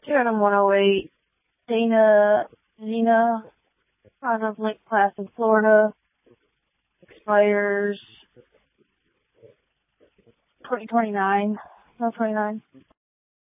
Tandem 108, Dana Zena, Honda Link class in Florida, expires 2029. No, 29.